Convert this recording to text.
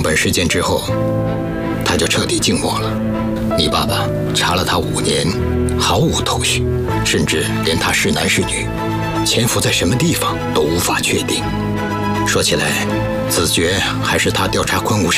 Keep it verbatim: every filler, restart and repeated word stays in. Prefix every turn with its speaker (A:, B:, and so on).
A: 本事件之后，他就彻底静默了。你爸爸查了他五年，毫无头绪，甚至连他是男是女，潜伏在什么地方都无法确定。说起来，子爵还是他调查昆吾